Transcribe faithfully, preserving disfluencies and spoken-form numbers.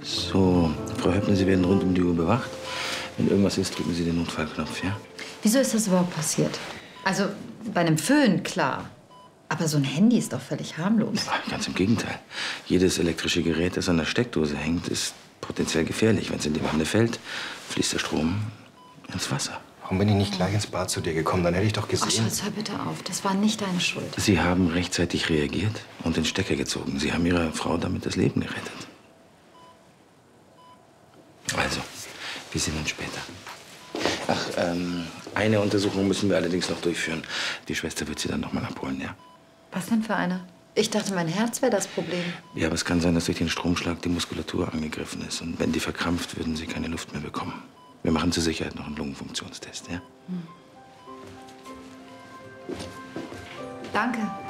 So, Frau Höppner, Sie werden rund um die Uhr bewacht. Wenn irgendwas ist, drücken Sie den Notfallknopf, ja? Wieso ist das überhaupt passiert? Also, bei einem Föhn, klar. Aber so ein Handy ist doch völlig harmlos. Ach, ganz im Gegenteil. Jedes elektrische Gerät, das an der Steckdose hängt, ist potenziell gefährlich. Wenn es in die Wanne fällt, fließt der Strom ins Wasser. Warum bin ich nicht gleich ins Bad zu dir gekommen? Dann hätte ich doch gesehen... Ach, Schatz, hör bitte auf. Das war nicht deine Schuld. Sie haben rechtzeitig reagiert und den Stecker gezogen. Sie haben Ihrer Frau damit das Leben gerettet. Also, wir sehen uns später. Ach, ähm, eine Untersuchung müssen wir allerdings noch durchführen. Die Schwester wird Sie dann noch mal abholen, ja? Was denn für eine? Ich dachte, mein Herz wäre das Problem. Ja, aber es kann sein, dass durch den Stromschlag die Muskulatur angegriffen ist. Und wenn die verkrampft, würden Sie keine Luft mehr bekommen. Wir machen zur Sicherheit noch einen Lungenfunktionstest, ja? Hm. Danke.